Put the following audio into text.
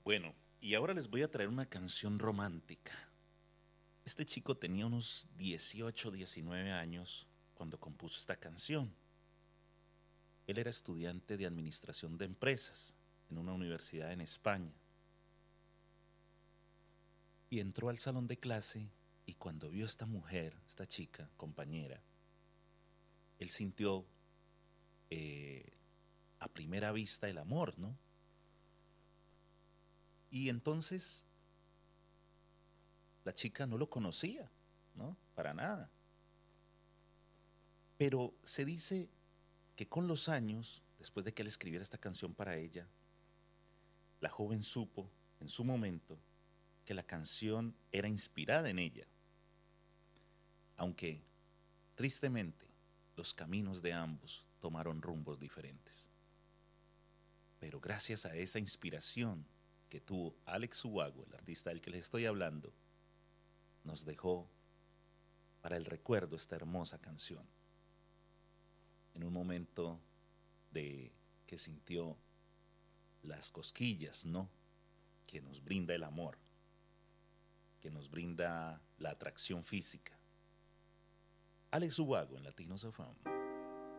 Bueno, y ahora les voy a traer una canción romántica. Este chico tenía unos 18, 19 años cuando compuso esta canción. Él era estudiante de administración de empresas en una universidad en España y entró al salón de clase y cuando vio a esta mujer, esta chica, compañera, él sintió eh, a primera vista el amor, ¿no? Y entonces la chica no lo conocía, ¿no? Para nada. Pero se dice que con los años, después de que él escribiera esta canción para ella, la joven supo en su momento que la canción era inspirada en ella, aunque tristemente los caminos de ambos tomaron rumbos diferentes. Pero gracias a esa inspiración que tuvo Alex Ubago, el artista del que les estoy hablando, nos dejó para el recuerdo esta hermosa canción. En un momento de que sintió las cosquillas, ¿no? Que nos brinda el amor, que nos brinda la atracción física. Alex Ubago en Latinos of Fame.